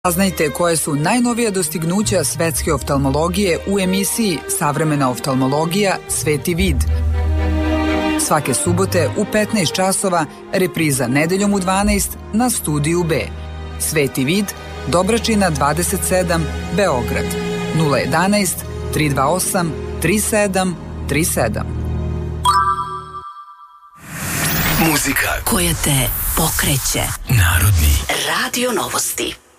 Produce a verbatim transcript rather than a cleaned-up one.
Saznajte koje su najnovija dostignuća svetske oftalmologije u emisiji Savremena oftalmologija Sveti vid. Svake subote u petnaest časova, repriza nedeljom u dvanaest na Studiju B. Sveti vid, Dobračina dvadeset sedam, Beograd. nula jedanaest, tri dva osam, tri sedam tri sedam. Muzika koja te pokreće. Narodni Radio Novosti.